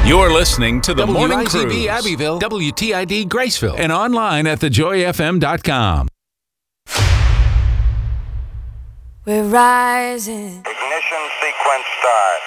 You're listening to the Morning WIZB Cruise. Abbeville, WTID Graceville, And online at thejoyfm.com. We're rising. Ignition sequence start.